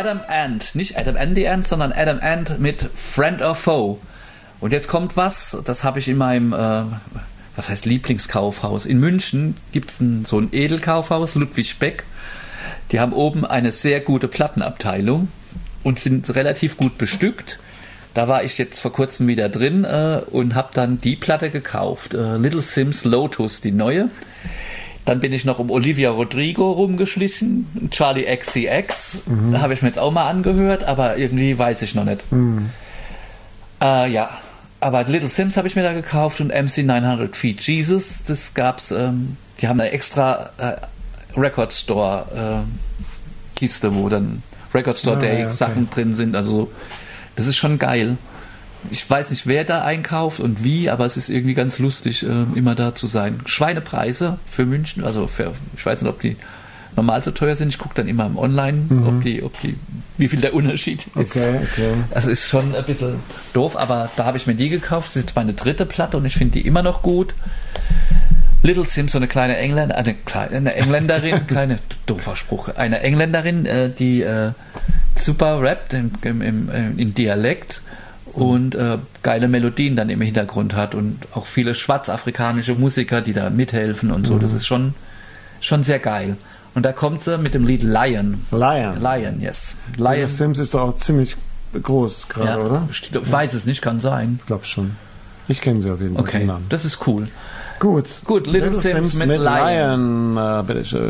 Adam Ant, nicht Adam Andy Ant, sondern Adam Ant mit Friend or Foe. Und jetzt kommt was, das habe ich in meinem, was heißt Lieblingskaufhaus. In München gibt es so ein Edelkaufhaus, Ludwig Beck. Die haben oben eine sehr gute Plattenabteilung und sind relativ gut bestückt. Da war ich jetzt vor kurzem wieder drin und habe dann die Platte gekauft. Little Sims Lotus, die neue. Dann bin ich noch um Olivia Rodrigo rumgeschlichen. Charlie XCX. Da habe ich mir jetzt auch mal angehört, aber irgendwie weiß ich noch nicht. Ja, aber Little Sims habe ich mir da gekauft und MC 900 Feet Jesus. Das gab's. Die haben eine extra Record Store Kiste, wo dann Record Store Day okay. Sachen drin sind. Also das ist schon geil. Ich weiß nicht, wer da einkauft und wie, aber es ist irgendwie ganz lustig, immer da zu sein. Schweinepreise für München, also ich weiß nicht, ob die normal so teuer sind. Ich gucke dann immer im Online, wie viel der Unterschied ist. Okay. Also ist schon ein bisschen doof, aber da habe ich mir die gekauft. Das ist jetzt meine 3. Platte und ich finde die immer noch gut. Little Sims, so eine kleine Engländerin, kleine doofer Spruch, eine Engländerin, die super rappt in Dialekt und geile Melodien dann im Hintergrund hat und auch viele schwarzafrikanische Musiker, die da mithelfen und so. Das ist schon sehr geil. Und da kommt sie mit dem Lied Lion. Lion, yes. Little Sims ist doch auch ziemlich groß gerade, oder? Ich weiß es nicht, kann sein. Ich glaube schon. Ich kenne sie auf jeden Fall. Okay, das ist cool. Gut, Little Sims mit Lion. Bitteschön.